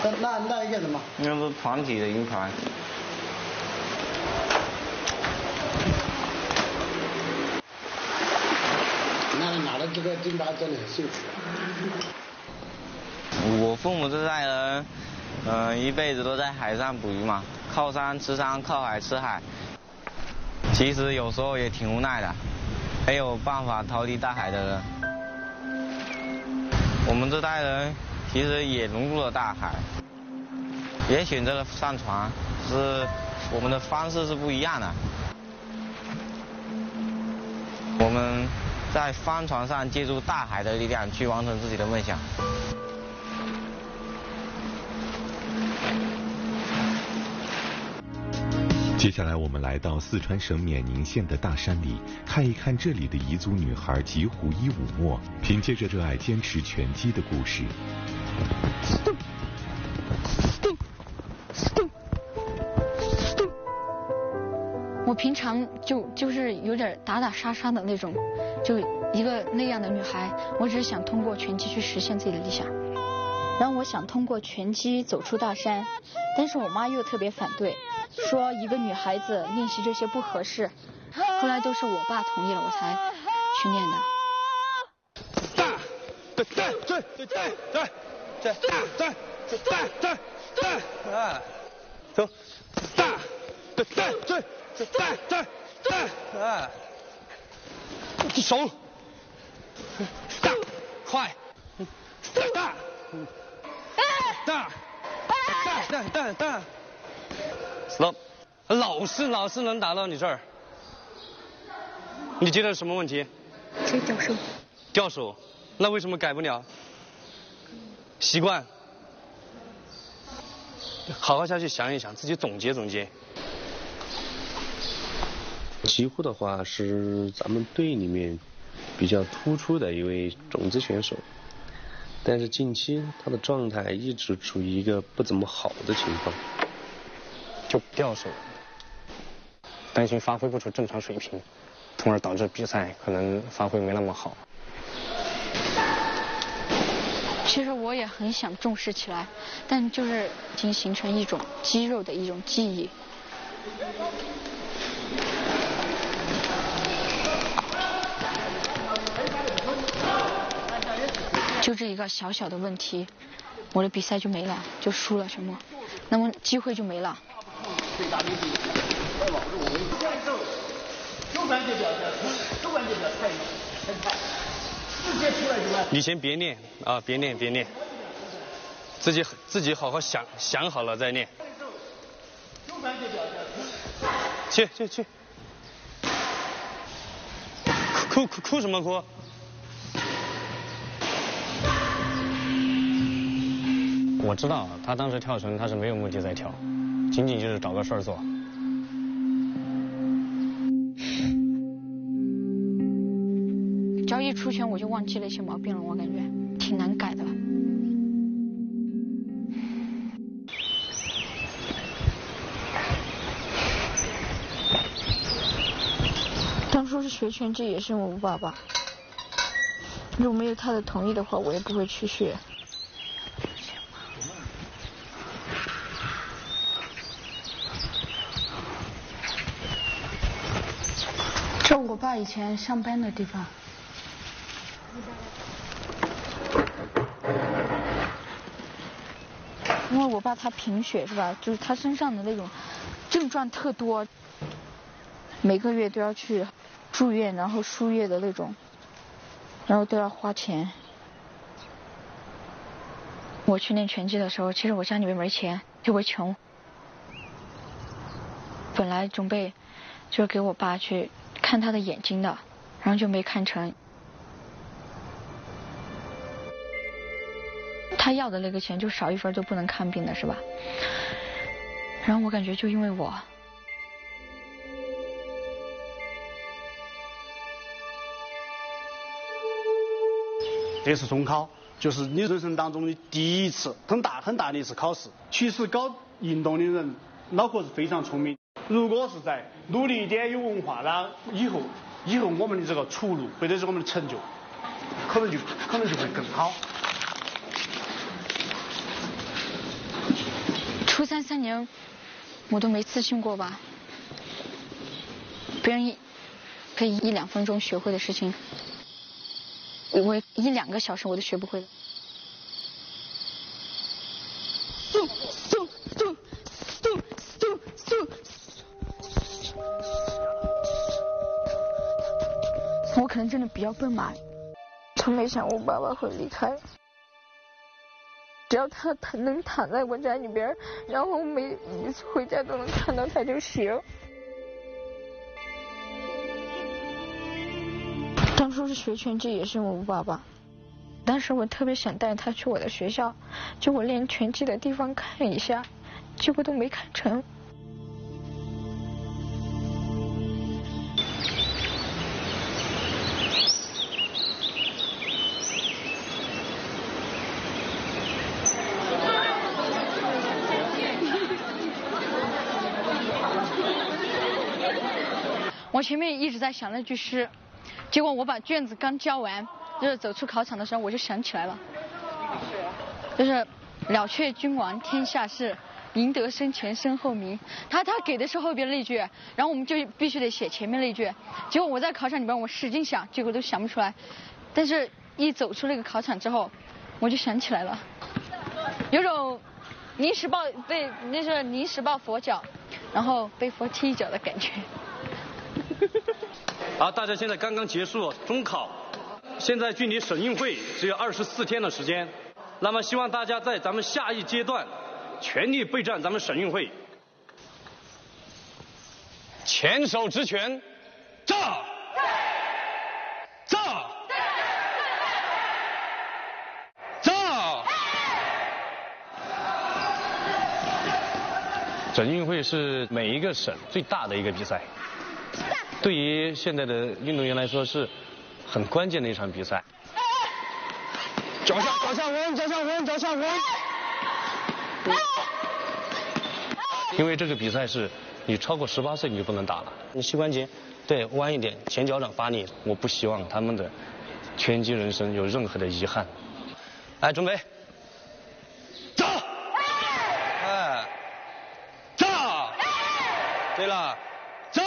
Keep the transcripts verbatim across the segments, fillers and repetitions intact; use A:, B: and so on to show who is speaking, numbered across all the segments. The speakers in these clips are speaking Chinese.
A: 那那那一个什么？
B: 那是团体的银牌。
A: 那拿了这个金牌真的很幸福。
B: 我父母这代人，嗯、呃，一辈子都在海上捕鱼嘛，靠山吃山，靠海吃海。其实有时候也挺无奈的，没有办法逃离大海的人。我们这代人其实也融入了大海，也选择了上船，只是我们的方式是不一样的。我们在帆船上借助大海的力量去完成自己的梦想。
C: 接下来我们来到四川省冕宁县的大山里，看一看这里的彝族女孩吉胡伊武墨凭借着热爱坚持拳击的故事。
D: 我平常就就是有点打打杀杀的那种，就一个那样的女孩，我只是想通过拳击去实现自己的理想。然后我想通过拳击走出大山，但是我妈又特别反对，说一个女孩子练习这些不合适。后来都是我爸同意了，我才去练的。
E: 打，对对对对对对对对对对对对，啊，走，打，对对对对对对，啊，手，打，快，打。大，大，大，大 ，stop！ 老是老是能打到你这儿，你觉得什么问题？
D: 这掉手。
E: 掉手，那为什么改不了？习惯。好好下去想一想，自己总结总结。
F: 吉胡的话是咱们队里面比较突出的一位种子选手。但是近期他的状态一直处于一个不怎么好的情况，
G: 就掉手，担心发挥不出正常水平，从而导致比赛可能发挥没那么好。
D: 其实我也很想重视起来，但就是已经形成一种肌肉的一种记忆。就这一个小小的问题，我的比赛就没了，就输了什么，那么机会就没了。
E: 你先别练啊，别练别练，自己自己好好想想好了再练。去去去，哭哭哭什么哭？
G: 我知道他当时跳绳他是没有目的在跳，仅仅就是找个事儿做。
D: 只要一出拳我就忘记了一些毛病了，我感觉挺难改的。当初是学拳击也是我爸爸，如果没有他的同意的话，我也不会去学。这我爸以前上班的地方。因为我爸他贫血是吧，就是他身上的那种症状特多，每个月都要去住院，然后输液的那种，然后都要花钱。我去练拳击的时候，其实我家里面没钱，特别穷，本来准备就是给我爸去看他的眼睛的，然后就没看成。他要的那个钱就少一分就不能看病的是吧？然后我感觉就因为我。
A: 这次中考就是你人生当中的第一次很大很大的一次考试。其实搞运动的人脑壳是非常聪明，如果是在努力一点有文化，那以后以后我们的这个出路或者是我们的成就可能就可能就会更好。
D: 初三三年，我都没自信过吧。别人一可以一两分钟学会的事情，我一两个小时我都学不会的。嗖嗖嗖嗖嗖嗖！我可能真的比较笨嘛，从没想过爸爸会离开。只要他他能躺在我家里边，然后每每次回家都能看到他就行。当初是学拳击也是我爸爸，当时我特别想带他去我的学校，就我练拳击的地方看一下，结果都没看成。我前面一直在想那句诗，结果我把卷子刚交完，就是走出考场的时候，我就想起来了，就是了却君王天下事，赢得生前身后名。他他给的是后边那句，然后我们就必须得写前面那句。结果我在考场里边我使劲想，结果都想不出来。但是一走出那个考场之后，我就想起来了，有种临时抱被那是临时抱佛脚，然后被佛踢一脚的感觉。
H: 好，大家现在刚刚结束中考，现在距离省运会只有二十四天的时间，那么希望大家在咱们下一阶段全力备战咱们省运会。
E: 前手直拳，炸！炸！炸！省运会是每一个省最大的一个比赛。对于现在的运动员来说是很关键的一场比赛。脚下，脚下稳，脚下稳，脚下稳。因为这个比赛是你超过十八岁你就不能打了。你膝关节对弯一点，前脚掌发力。我不希望他们的拳击人生有任何的遗憾。来，准备，炸！哎，炸！对了，炸！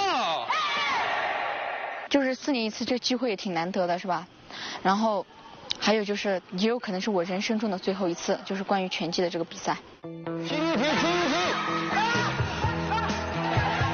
D: 就是四年一次，这个机会也挺难得的，是吧？然后还有就是，也有可能是我人生中的最后一次，就是关于拳击的这个比赛。
E: 体育评